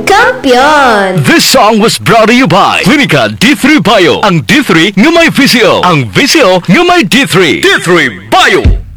Kampiyon! This song was brought to you by Clinica D3 Bio. Ang D3 ng may VCO. Ang VCO ng may D3. D3 Bio!